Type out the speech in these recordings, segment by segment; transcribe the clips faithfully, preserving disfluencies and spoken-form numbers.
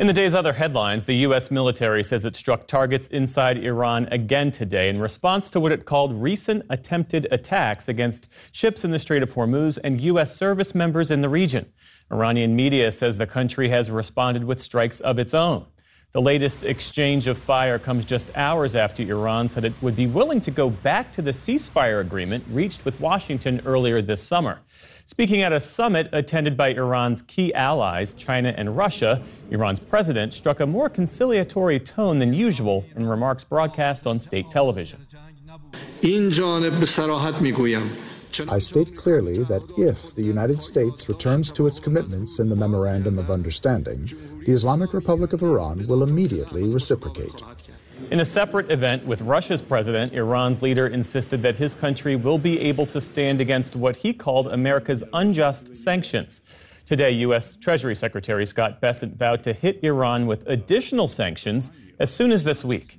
In the day's other headlines, the U S military says it struck targets inside Iran again today in response to what it called recent attempted attacks against ships in the Strait of Hormuz and U S service members in the region. Iranian media says the country has responded with strikes of its own. The latest exchange of fire comes just hours after Iran said it would be willing to go back to the ceasefire agreement reached with Washington earlier this summer. Speaking at a summit attended by Iran's key allies, China and Russia, Iran's president struck a more conciliatory tone than usual in remarks broadcast on state television. I state clearly that if the United States returns to its commitments in the Memorandum of Understanding, the Islamic Republic of Iran will immediately reciprocate. In a separate event with Russia's president, Iran's leader insisted that his country will be able to stand against what he called America's unjust sanctions. Today, U S Treasury Secretary Scott Bessent vowed to hit Iran with additional sanctions as soon as this week.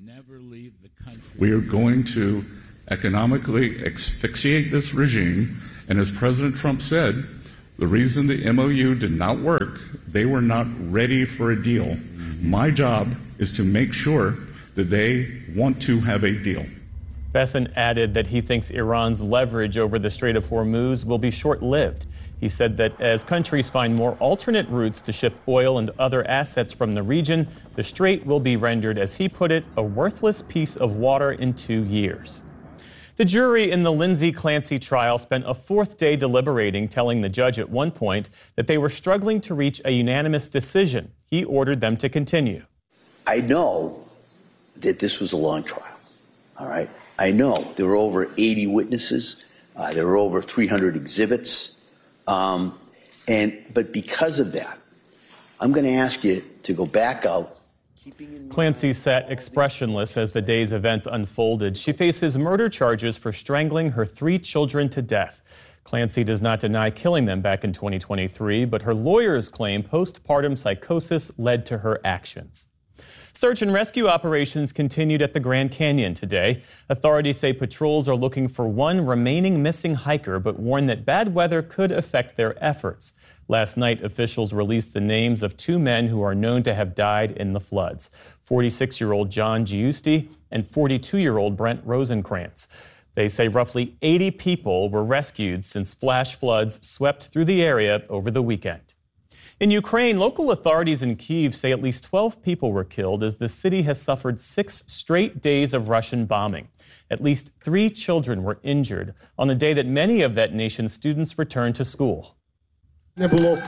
We are going to economically asphyxiate this regime, and as President Trump said, the reason the M O U did not work, they were not ready for a deal. My job is to make sure that they want to have a deal. Bessent added that he thinks Iran's leverage over the Strait of Hormuz will be short-lived. He said that as countries find more alternate routes to ship oil and other assets from the region, the strait will be rendered, as he put it, a worthless piece of water in two years. The jury in the Lindsay Clancy trial spent a fourth day deliberating, telling the judge at one point that they were struggling to reach a unanimous decision. He ordered them to continue. I know that this was a long trial, all right? I know there were over eighty witnesses. Uh, there were over three hundred exhibits. Um, and but because of that, I'm going to ask you to go back out. Clancy sat expressionless as the day's events unfolded. She faces murder charges for strangling her three children to death. Clancy does not deny killing them back in twenty twenty-three, but her lawyers claim postpartum psychosis led to her actions. Search and rescue operations continued at the Grand Canyon today. Authorities say patrols are looking for one remaining missing hiker, but warn that bad weather could affect their efforts. Last night, officials released the names of two men who are known to have died in the floods, forty-six-year-old John Giusti and forty-two-year-old Brent Rosenkrantz. They say roughly eighty people were rescued since flash floods swept through the area over the weekend. In Ukraine, local authorities in Kyiv say at least twelve people were killed as the city has suffered six straight days of Russian bombing. At least three children were injured on a day that many of that nation's students returned to school. In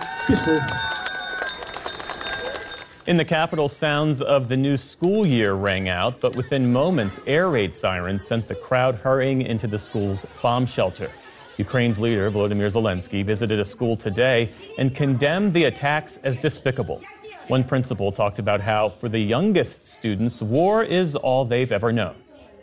the capital, sounds of the new school year rang out, but within moments, air raid sirens sent the crowd hurrying into the school's bomb shelter. Ukraine's leader, Volodymyr Zelensky, visited a school today and condemned the attacks as despicable. One principal talked about how, for the youngest students, war is all they've ever known.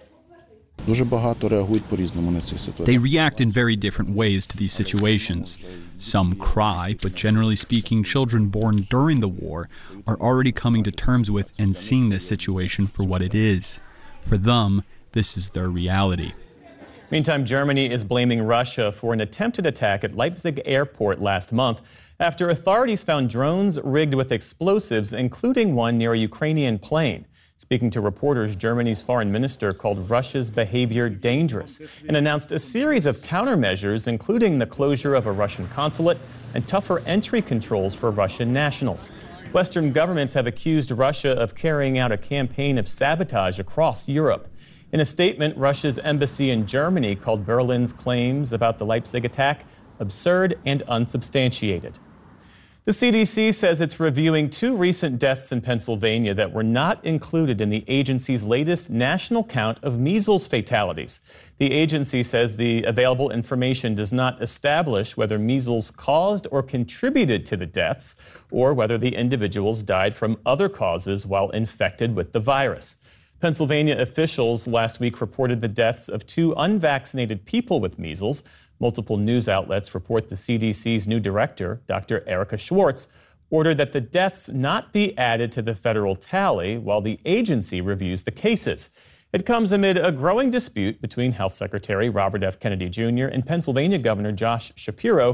They react in very different ways to these situations. Some cry, but generally speaking, children born during the war are already coming to terms with and seeing this situation for what it is. For them, this is their reality. Meantime, Germany is blaming Russia for an attempted attack at Leipzig airport last month after authorities found drones rigged with explosives, including one near a Ukrainian plane. Speaking to reporters, Germany's foreign minister called Russia's behavior dangerous and announced a series of countermeasures, including the closure of a Russian consulate and tougher entry controls for Russian nationals. Western governments have accused Russia of carrying out a campaign of sabotage across Europe. In a statement, Russia's embassy in Germany called Berlin's claims about the Leipzig attack absurd and unsubstantiated. The C D C says it's reviewing two recent deaths in Pennsylvania that were not included in the agency's latest national count of measles fatalities. The agency says the available information does not establish whether measles caused or contributed to the deaths, or whether the individuals died from other causes while infected with the virus. Pennsylvania officials last week reported the deaths of two unvaccinated people with measles. Multiple news outlets report the C D C's new director, Doctor Erica Schwartz, ordered that the deaths not be added to the federal tally while the agency reviews the cases. It comes amid a growing dispute between Health Secretary Robert F. Kennedy Junior and Pennsylvania Governor Josh Shapiro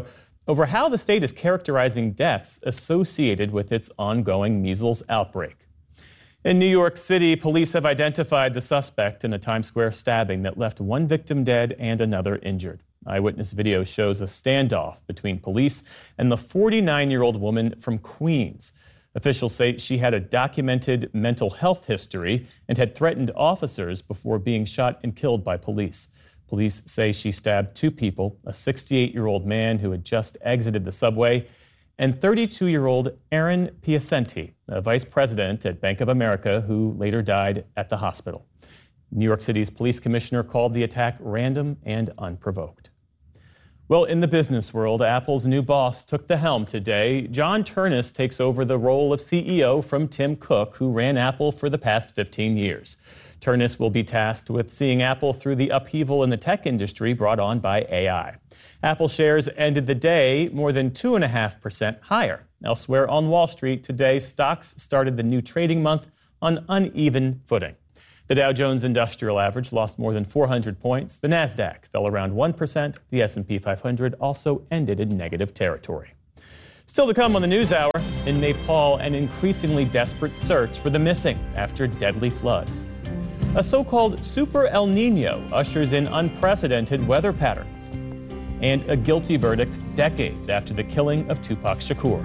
over how the state is characterizing deaths associated with its ongoing measles outbreak. In New York City, police have identified the suspect in a Times Square stabbing that left one victim dead and another injured. Eyewitness video shows a standoff between police and the forty-nine-year-old woman from Queens. Officials say she had a documented mental health history and had threatened officers before being shot and killed by police. Police say she stabbed two people, a sixty-eight-year-old man who had just exited the subway, and thirty-two-year-old Aaron Piacenti, a vice president at Bank of America, who later died at the hospital. New York City's police commissioner called the attack random and unprovoked. Well, in the business world, Apple's new boss took the helm today. John Ternus takes over the role of C E O from Tim Cook, who ran Apple for the past fifteen years. Ternus will be tasked with seeing Apple through the upheaval in the tech industry brought on by A I. Apple shares ended the day more than two point five percent higher. Elsewhere on Wall Street today, stocks started the new trading month on uneven footing. The Dow Jones Industrial Average lost more than four hundred points. The Nasdaq fell around one percent. The S and P five hundred also ended in negative territory. Still to come on the NewsHour, in Nepal, an increasingly desperate search for the missing after deadly floods. A so-called Super El Nino ushers in unprecedented weather patterns. And a guilty verdict decades after the killing of Tupac Shakur.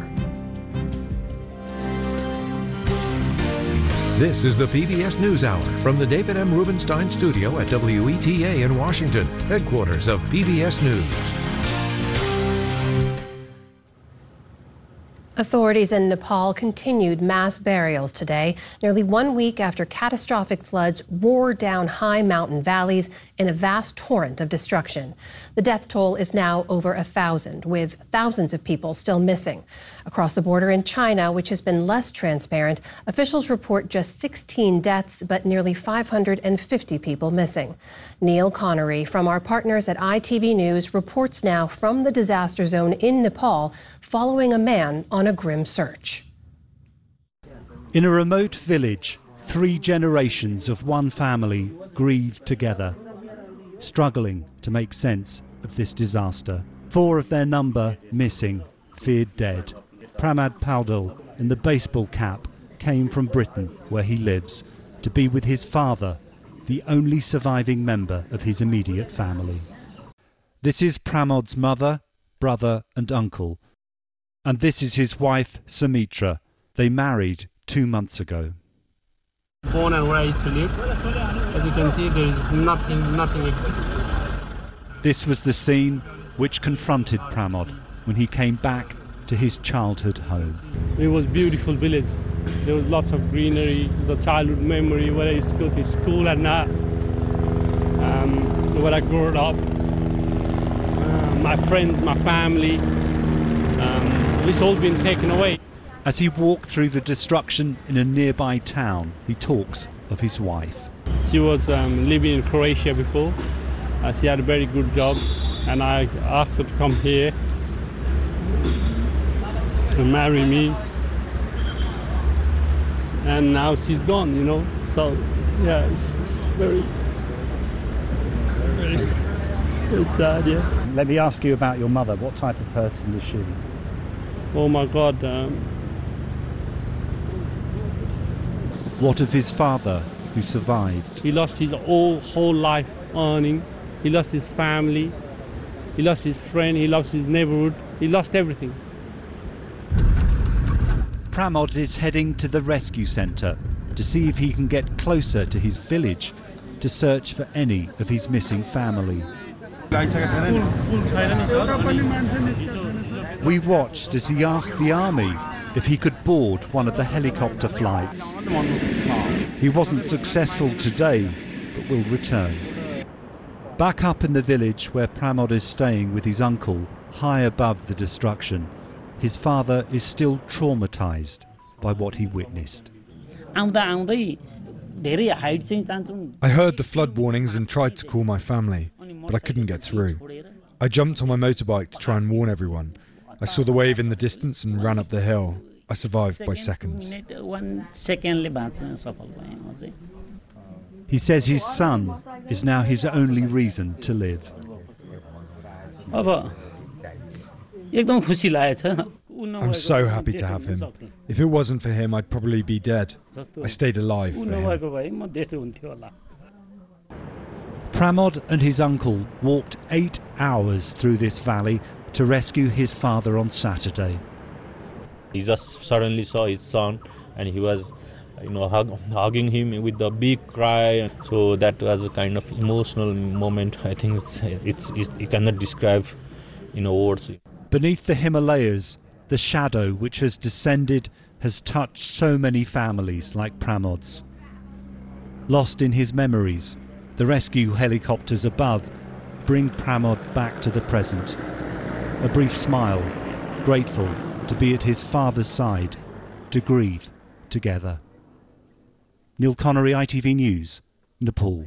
This is the P B S NewsHour from the David M. Rubenstein studio at W E T A in Washington, headquarters of P B S News. Authorities in Nepal continued mass burials today, nearly one week after catastrophic floods roared down high mountain valleys in a vast torrent of destruction. The death toll is now over a thousand, with thousands of people still missing. Across the border in China, which has been less transparent, officials report just sixteen deaths, but nearly five hundred fifty people missing. Neil Connery from our partners at I T V News reports now from the disaster zone in Nepal, following a man on a grim search. In a remote village, three generations of one family grieve together, struggling to make sense of this disaster. Four of their number missing, feared dead. Pramod Paudel in the baseball cap came from Britain, where he lives, to be with his father, the only surviving member of his immediate family. This is Pramod's mother, brother and uncle. And this is his wife, Sumitra. They married two months ago. Born and where I used to live, as you can see, there is nothing, nothing exists. This was the scene which confronted Pramod when he came back to his childhood home. It was a beautiful village. There was lots of greenery, the childhood memory where I used to go to school and uh, um, where I grew up. Uh, my friends, my family, um, it's all been taken away. As he walked through the destruction in a nearby town, he talks of his wife. She was um, living in Croatia before. Uh, she had a very good job, and I asked her to come here to marry me. And now she's gone, you know. So, yeah, it's, it's very, very, very sad, yeah. Let me ask you about your mother. What type of person is she? Oh my God. Um, What of his father, who survived? He lost his whole, whole life earning. He lost his family. He lost his friend. He lost his neighborhood. He lost everything. Pramod is heading to the rescue centre to see if he can get closer to his village to search for any of his missing family. We watched as he asked the army if he could board one of the helicopter flights. He wasn't successful today, but will return. Back up in the village where Pramod is staying with his uncle, high above the destruction, his father is still traumatized by what he witnessed. I heard the flood warnings and tried to call my family, but I couldn't get through. I jumped on my motorbike to try and warn everyone. I saw the wave in the distance and ran up the hill. I survived by seconds. He says his son is now his only reason to live. Papa, I'm so happy to have him. If it wasn't for him, I'd probably be dead. I stayed alive for him. Pramod and his uncle walked eight hours through this valley to rescue his father on Saturday. He just suddenly saw his son and he was, you know, hug, hugging him with a big cry. So that was a kind of emotional moment. I think it's, it's, it's you cannot describe in words. Beneath the Himalayas, the shadow which has descended has touched so many families like Pramod's. Lost in his memories, the rescue helicopters above bring Pramod back to the present. A brief smile, grateful to be at his father's side, to grieve together. Neil Connery, I T V News, Nepal.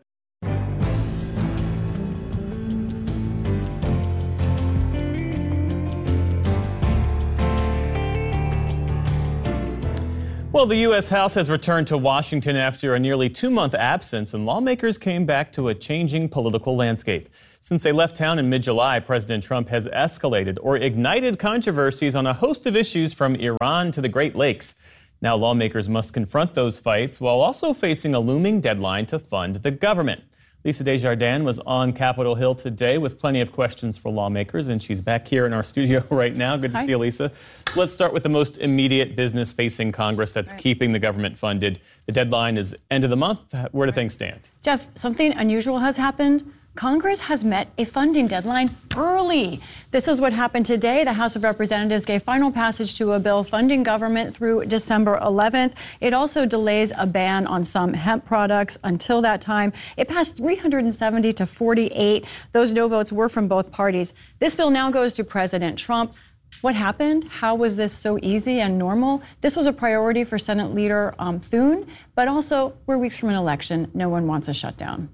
Well, the U S House has returned to Washington after a nearly two-month absence, and lawmakers came back to a changing political landscape. Since they left town in mid-July, President Trump has escalated or ignited controversies on a host of issues from Iran to the Great Lakes. Now lawmakers must confront those fights while also facing a looming deadline to fund the government. Lisa Desjardins was on Capitol Hill today with plenty of questions for lawmakers, and she's back here in our studio right now. Good to Hi. see you, Lisa. So let's start with the most immediate business facing Congress that's right. keeping the government funded. The deadline is end of the month. Where do things stand? Jeff, something unusual has happened. Congress has met a funding deadline early. This is what happened today. The House of Representatives gave final passage to a bill funding government through December eleventh. It also delays a ban on some hemp products until that time. It passed three hundred seventy to forty-eight. Those no votes were from both parties. This bill now goes to President Trump. What happened? How was this so easy and normal? This was a priority for Senate Leader um, Thune, but also we're weeks from an election. No one wants a shutdown.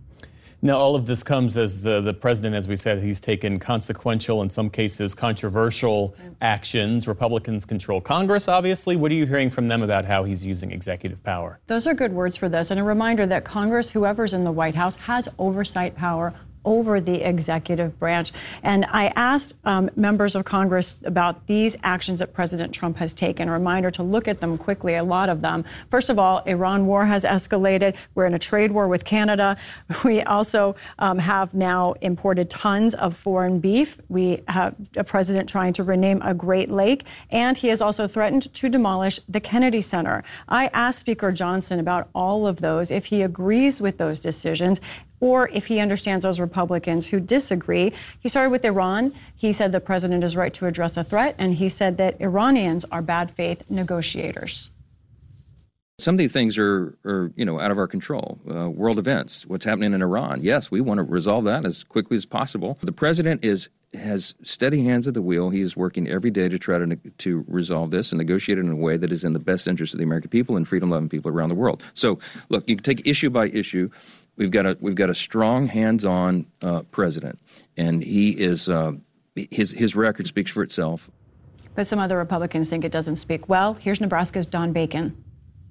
Now, all of this comes as the, the president, as we said, he's taken consequential, in some cases controversial actions. Republicans control Congress, obviously. What are you hearing from them about how he's using executive power? Those are good words for this, and a reminder that Congress, whoever's in the White House, has oversight power over the executive branch. And I asked um, members of Congress about these actions that President Trump has taken. A reminder to look at them quickly, a lot of them. First of all, Iran war has escalated. We're in a trade war with Canada. We also um, have now imported tons of foreign beef. We have a president trying to rename a Great Lake, and he has also threatened to demolish the Kennedy Center. I asked Speaker Johnson about all of those, if he agrees with those decisions, or if he understands those Republicans who disagree. He started with Iran. He said the president is right to address a threat, and he said that Iranians are bad faith negotiators. Some of these things are, are you know, out of our control. Uh, world events, what's happening in Iran. Yes, we want to resolve that as quickly as possible. The president is has steady hands at the wheel. He is working every day to try to to resolve this and negotiate it in a way that is in the best interest of the American people and freedom-loving people around the world. So, look, you can take issue by issue. We've got a we've got a strong, hands-on uh, president, and he is uh, his his record speaks for itself. But some other Republicans think it doesn't speak well. Here's Nebraska's Don Bacon.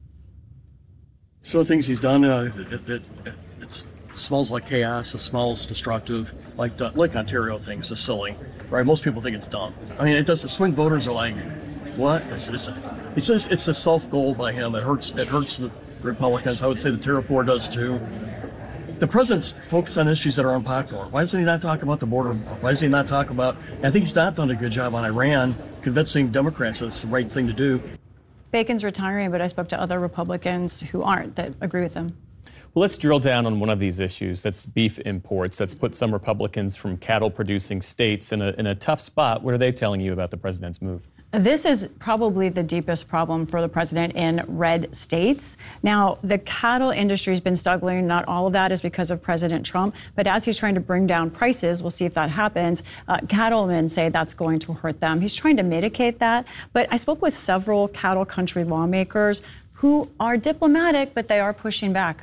Some of the things he's done, uh, it, it, it it's, smells like chaos. It smells destructive. Like the Lake Ontario thing is just silly, right? Most people think it's dumb. I mean, it does. The swing voters are like, what? It's it's, it's just it's a self goal by him. It hurts. It hurts the Republicans. I would say the Tier Four does too. The president's focused on issues that are unpopular. Why doesn't he not talk about the border? Why does he not talk about? I think he's not done a good job on Iran, convincing Democrats that it's the right thing to do. Bacon's retiring, but I spoke to other Republicans who aren't, that agree with him. Well, let's drill down on one of these issues. That's beef imports. That's put some Republicans from cattle-producing states in a, in a tough spot. What are they telling you about the president's move? This is probably the deepest problem for the president in red states. Now, the cattle industry has been struggling. Not all of that is because of President Trump, but as he's trying to bring down prices, we'll see if that happens, uh, cattlemen say that's going to hurt them. He's trying to mitigate that, but I spoke with several cattle country lawmakers who are diplomatic, but they are pushing back.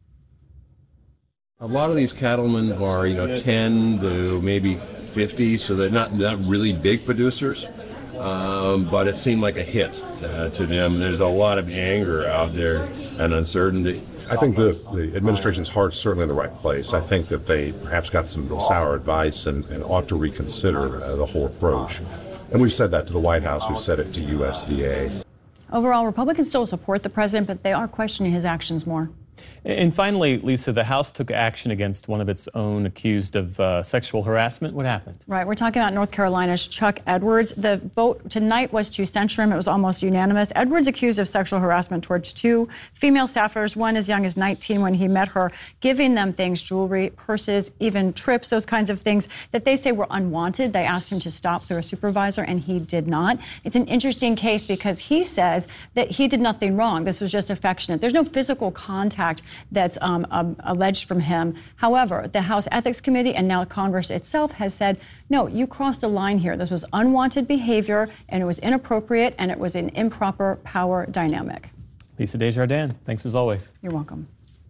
A lot of these cattlemen are, you know, ten to maybe fifty, so they're not, not really big producers. um, but it seemed like a hit uh, to them. There's a lot of anger out there and uncertainty. I think the, the administration's heart's certainly in the right place. I think that they perhaps got some sour advice and, and ought to reconsider uh, the whole approach. And we've said that to the White House, we've said it to U S D A. Overall, Republicans still support the president, but they are questioning his actions more. And finally, Lisa, the House took action against one of its own accused of uh, sexual harassment. What happened? Right. We're talking about North Carolina's Chuck Edwards. The vote tonight was to censure him. It was almost unanimous. Edwards accused of sexual harassment towards two female staffers, one as young as nineteen when he met her, giving them things, jewelry, purses, even trips, those kinds of things that they say were unwanted. They asked him to stop through a supervisor, and he did not. It's an interesting case because he says that he did nothing wrong. This was just affectionate. There's no physical contact that's um, um, alleged from him. However, the House Ethics Committee and now Congress itself has said, no, you crossed a line here. This was unwanted behavior, and it was inappropriate, and it was an improper power dynamic. Lisa Desjardins, thanks as always. You're welcome.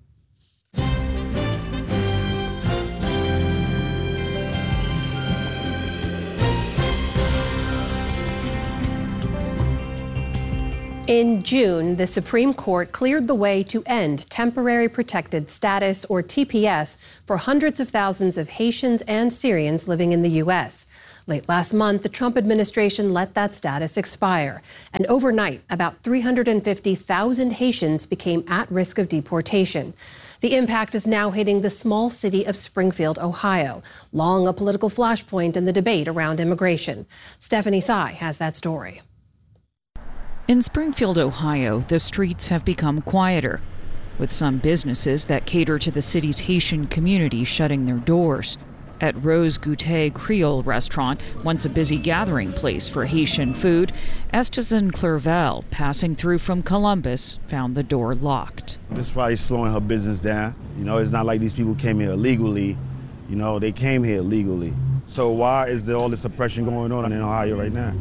In June, the Supreme Court cleared the way to end temporary protected status, or T P S, for hundreds of thousands of Haitians and Syrians living in the U S. Late last month, the Trump administration let that status expire. And overnight, about three hundred fifty thousand Haitians became at risk of deportation. The impact is now hitting the small city of Springfield, Ohio, long a political flashpoint in the debate around immigration. Stephanie Tsai has that story. In Springfield, Ohio, the streets have become quieter, with some businesses that cater to the city's Haitian community shutting their doors. At Rose Goûter Creole restaurant, once a busy gathering place for Haitian food, Estesan Clervel, passing through from Columbus, found the door locked. This is probably slowing her business down. You know, it's not like these people came here illegally. You know, they came here legally. So why is there all this oppression going on in Ohio right now?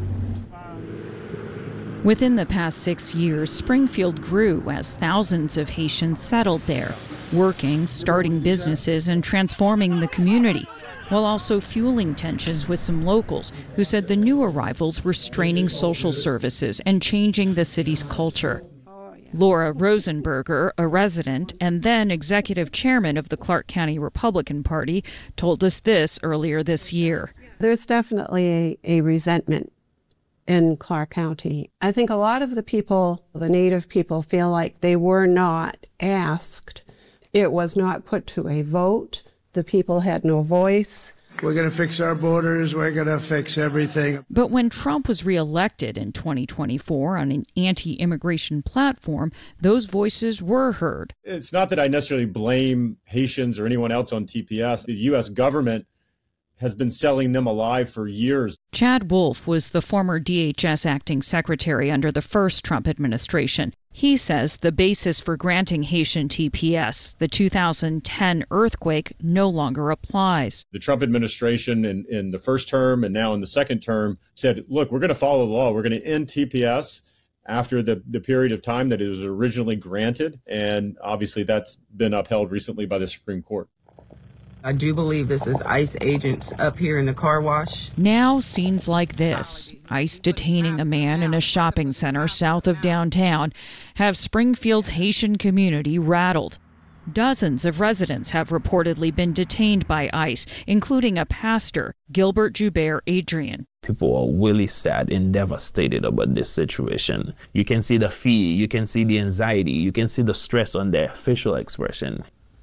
Within the past six years, Springfield grew as thousands of Haitians settled there, working, starting businesses, and transforming the community, while also fueling tensions with some locals who said the new arrivals were straining social services and changing the city's culture. Laura Rosenberger, a resident and then executive chairman of the Clark County Republican Party, told us this earlier this year. There's definitely a, a resentment in Clark County. I think a lot of the people, the Native people, feel like they were not asked. It was not put to a vote. The people had no voice. We're going to fix our borders. We're going to fix everything. But when Trump was reelected in twenty twenty-four on an anti-immigration platform, those voices were heard. It's not that I necessarily blame Haitians or anyone else on T P S. The U S government has been selling them alive for years. Chad Wolf was the former D H S acting secretary under the first Trump administration. He says the basis for granting Haitian T P S, the two thousand ten earthquake, no longer applies. The Trump administration in, in the first term and now in the second term said, look, we're going to follow the law. We're going to end T P S after the, the period of time that it was originally granted. And obviously that's been upheld recently by the Supreme Court. I do believe this is ICE agents up here in the car wash. Now scenes like this, ICE detaining a man in a shopping center south of downtown, have Springfield's Haitian community rattled. Dozens of residents have reportedly been detained by ICE, including a pastor, Gilbert Joubert Adrian. People are really sad and devastated about this situation. You can see the fear, you can see the anxiety, you can see the stress on their facial expression.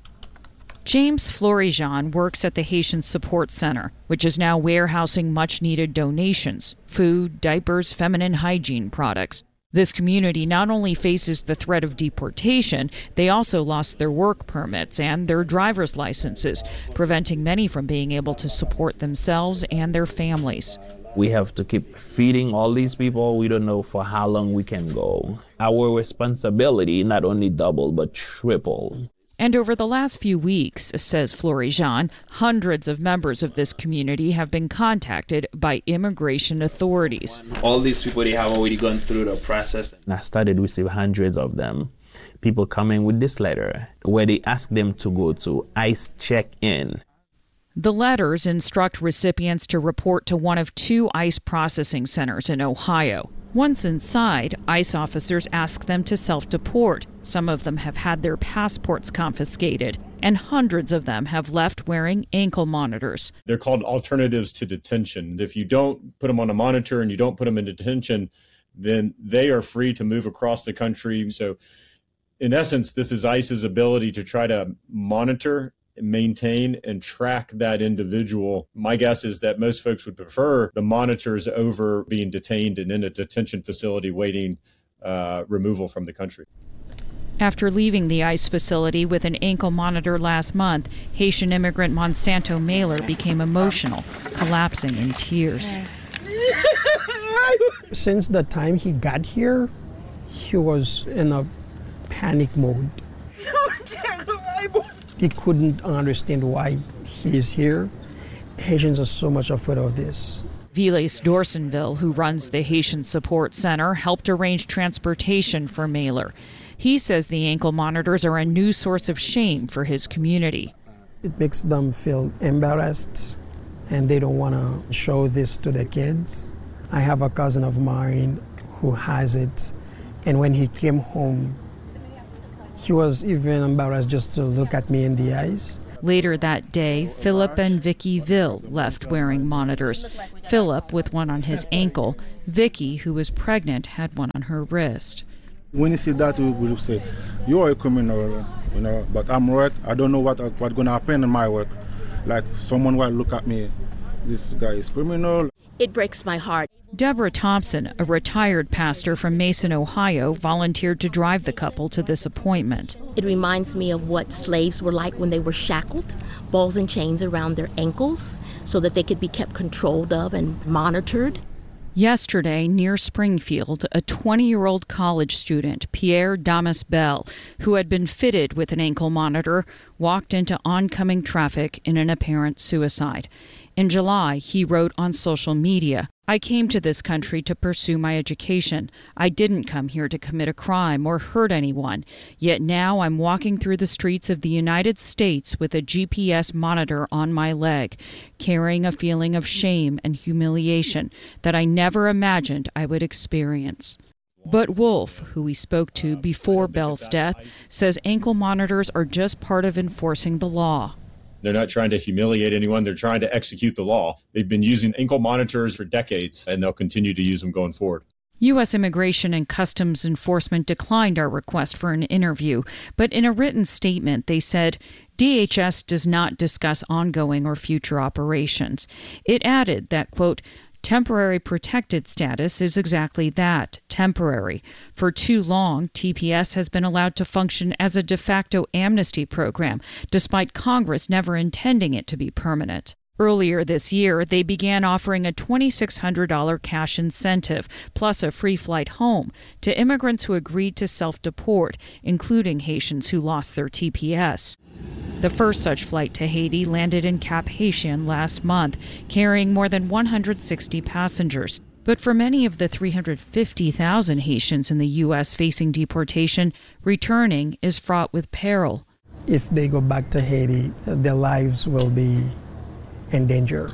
James Florijean works at the Haitian Support Center, which is now warehousing much-needed donations, food, diapers, feminine hygiene products. This community not only faces the threat of deportation, they also lost their work permits and their driver's licenses, preventing many from being able to support themselves and their families. We have to keep feeding all these people. We don't know for how long we can go. Our responsibility not only double, but triple. And over the last few weeks, says Florijean, hundreds of members of this community have been contacted by immigration authorities. All these people, they have already gone through the process. And I started to receive hundreds of them. People coming with this letter where they ask them to go to ICE check-in. The letters instruct recipients to report to one of two ICE processing centers in Ohio. Once inside, ICE officers ask them to self-deport. Some of them have had their passports confiscated, and hundreds of them have left wearing ankle monitors. They're called alternatives to detention. If you don't put them on a monitor and you don't put them in detention, then they are free to move across the country. So in essence, this is ICE's ability to try to monitor, maintain, and track that individual. My guess is that most folks would prefer the monitors over being detained and in a detention facility waiting uh, removal from the country. After leaving the ICE facility with an ankle monitor last month, Haitian immigrant Monsanto Mailer became emotional, collapsing in tears. Since the time he got here, he was in a panic mode. He couldn't understand why he is here. Haitians are so much afraid of this. Viles Dorsonville, who runs the Haitian Support Center, helped arrange transportation for Mailer. He says the ankle monitors are a new source of shame for his community. It makes them feel embarrassed, and they don't want to show this to their kids. I have a cousin of mine who has it, and when he came home, he was even embarrassed just to look at me in the eyes. Later that day, Philip and Vicky Ville left wearing monitors. Philip with one on his ankle. Vicky, who was pregnant, had one on her wrist. When you see that, we will say, you are a criminal, you know, but I'm right. I don't know what what's going to happen in my work. Like someone will look at me, this guy is criminal. It breaks my heart. Deborah Thompson, a retired pastor from Mason, Ohio, volunteered to drive the couple to this appointment. It reminds me of what slaves were like when they were shackled, balls and chains around their ankles, so that they could be kept controlled of and monitored. Yesterday, near Springfield, a twenty-year-old college student, Pierre Damas Bell, who had been fitted with an ankle monitor, walked into oncoming traffic in an apparent suicide. In July, he wrote on social media, "I came to this country to pursue my education. I didn't come here to commit a crime or hurt anyone. Yet now I'm walking through the streets of the United States with a G P S monitor on my leg, carrying a feeling of shame and humiliation that I never imagined I would experience." But Wolf, who we spoke to before Bell's death, says ankle monitors are just part of enforcing the law. They're not trying to humiliate anyone. They're trying to execute the law. They've been using ankle monitors for decades, and they'll continue to use them going forward. U S Immigration and Customs Enforcement declined our request for an interview, but in a written statement, they said, D H S does not discuss ongoing or future operations. It added that, quote, temporary protected status is exactly that, temporary. For too long, T P S has been allowed to function as a de facto amnesty program, despite Congress never intending it to be permanent. Earlier this year, they began offering a twenty-six hundred dollars cash incentive, plus a free flight home, to immigrants who agreed to self-deport, including Haitians who lost their T P S. The first such flight to Haiti landed in Cap Haitien last month, carrying more than one hundred sixty passengers. But for many of the three hundred fifty thousand Haitians in the U S facing deportation, returning is fraught with peril. If they go back to Haiti, their lives will be in danger.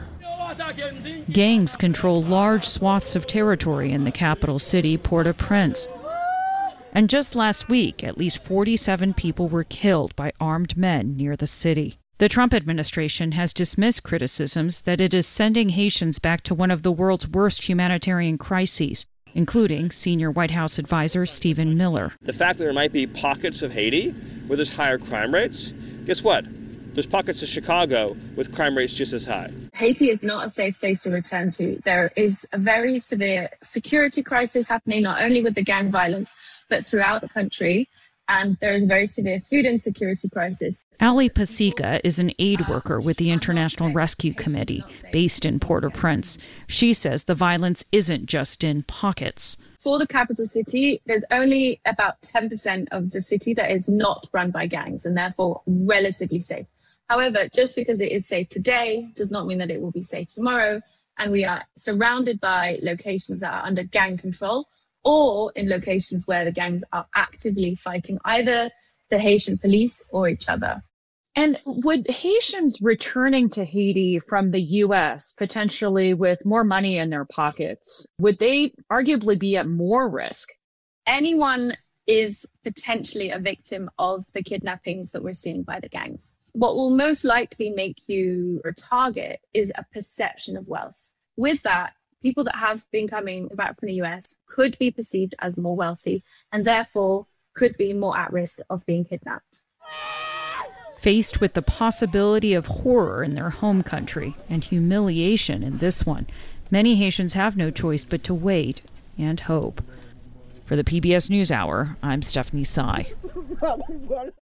Gangs control large swaths of territory in the capital city, Port-au-Prince. And just last week, at least forty-seven people were killed by armed men near the city. The Trump administration has dismissed criticisms that it is sending Haitians back to one of the world's worst humanitarian crises, including senior White House advisor Stephen Miller. The fact that there might be pockets of Haiti where there's higher crime rates, guess what? There's pockets of Chicago with crime rates just as high. Haiti is not a safe place to return to. There is a very severe security crisis happening, not only with the gang violence, but throughout the country. And there is a very severe food insecurity crisis. Ali Pasica is an aid worker with the International Rescue Committee, based in Port-au-Prince. She says the violence isn't just in pockets. For the capital city, there's only about ten percent of the city that is not run by gangs and therefore relatively safe. However, just because it is safe today does not mean that it will be safe tomorrow. And we are surrounded by locations that are under gang control or in locations where the gangs are actively fighting either the Haitian police or each other. And would Haitians returning to Haiti from the U S, potentially with more money in their pockets, would they arguably be at more risk? Anyone is potentially a victim of the kidnappings that we're seeing by the gangs. What will most likely make you a target is a perception of wealth. With that, people that have been coming back from the U S could be perceived as more wealthy and therefore could be more at risk of being kidnapped. Faced with the possibility of horror in their home country and humiliation in this one, many Haitians have no choice but to wait and hope. For the P B S NewsHour, I'm Stephanie Tsai.